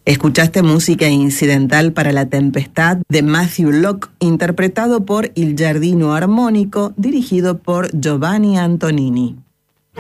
Escuchaste música incidental para La Tempestad de Matthew Locke, interpretado por Il Giardino Armonico, dirigido por Giovanni Antonini.